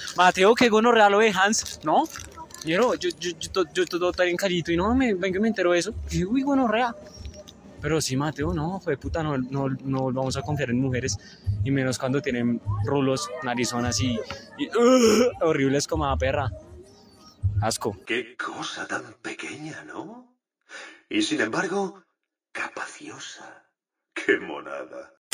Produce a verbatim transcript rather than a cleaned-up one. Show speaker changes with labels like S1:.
S1: Mateo, que gonorrea lo de Hans, ¿no? Yo, yo, yo, yo, yo todo tan carito y no, me, venga, me entero de eso. Y uy, gonorrea. Pero sí, Mateo, no, fue puta, no, no, no vamos a confiar en mujeres. Y menos cuando tienen rulos, narizonas y, y uh, horribles como la perra. Asco.
S2: Qué cosa tan pequeña, ¿no? Y sin embargo, capaciosa. Qué monada.